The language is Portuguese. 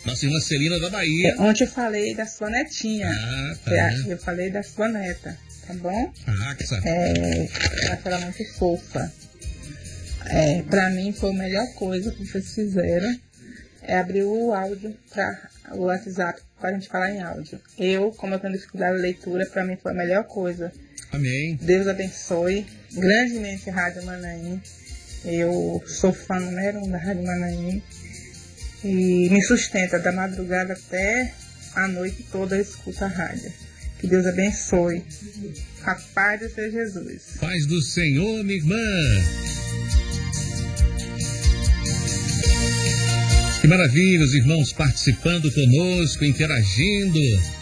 Nossa irmã Celina da Bahia. Ontem eu falei da sua netinha. Ah, tá. Eu falei da sua neta, tá bom? Ah, que sabe. Eu acho ela muito fofa. Pra mim foi a melhor coisa que vocês fizeram. Abrir o áudio para o WhatsApp pra gente falar em áudio. Como eu tenho dificuldade de leitura, pra mim foi a melhor coisa. Amém. Deus abençoe grandemente a Rádio Manaim. Eu sou fã número 1 da Rádio Manaim. E me sustenta da madrugada até a noite toda, eu escuto a rádio. Que Deus abençoe. A paz do Senhor Jesus. Paz do Senhor, minha irmã. Que maravilha, os irmãos participando conosco, interagindo.